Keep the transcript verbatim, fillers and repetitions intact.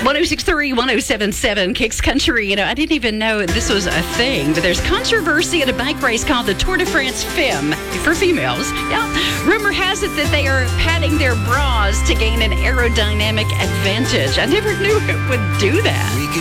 one oh six point three, one oh seven point seven Kicks Country. You know, I didn't even know this was a thing, but there's controversy at a bike race called the Tour de France Femme for females. Yeah. Rumor has it that they are padding their bras to gain an aerodynamic advantage. I never knew it would do that. We could